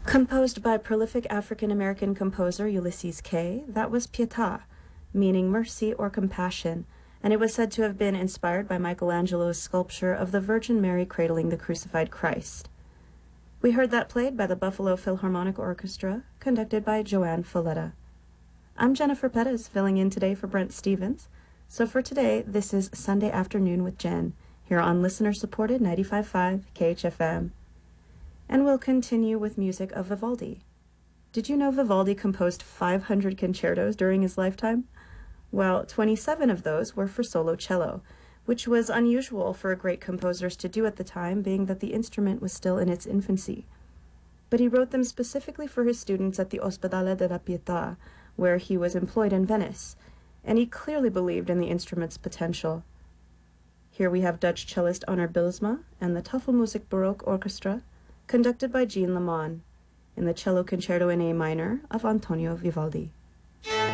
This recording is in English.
Composed by prolific African-American composer Ulysses Kay, that was Pietà, meaning mercy or compassion, and it was said to have been inspired by Michelangelo's sculpture of the Virgin Mary cradling the crucified Christ. We heard that played by the Buffalo Philharmonic Orchestra, conducted by Joanne Folletta. I'm Jennifer Perez, filling in today for Brent Stevens. So for today, this is Sunday Afternoon with Jen, here on listener-supported 95.5 KHFM. And we'll continue with music of Vivaldi. Did you know Vivaldi composed 500 concertos during his lifetime? Well, 27 of those were for solo cello, which was unusual for great composers to do at the time, being that the instrument was still in its infancy. But he wrote them specifically for his students at the Ospedale della Pietà, where he was employed in Venice, and he clearly believed in the instrument's potential. Here we have Dutch cellist Onur Bilsma and the Tafelmusik Baroque Orchestra, conducted by Jean Lamont, in the Cello Concerto in A minor of Antonio Vivaldi.